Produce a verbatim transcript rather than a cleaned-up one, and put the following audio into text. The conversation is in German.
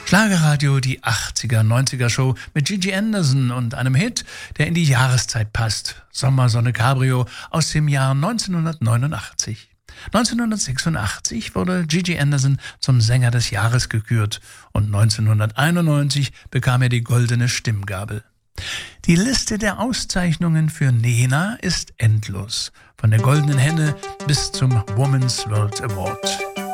Schlagerradio, die achtziger, neunziger Show mit Gigi Anderson und einem Hit, der in die Jahreszeit passt. Sommersonne Cabrio aus dem Jahr neunzehnhundertneunundachtzig. neunzehnhundertsechsundachtzig wurde Gigi Anderson zum Sänger des Jahres gekürt und neunzehnhunderteinundneunzig bekam er die Goldene Stimmgabel. Die Liste der Auszeichnungen für Nena ist endlos, von der Goldenen Henne bis zum Women's World Award.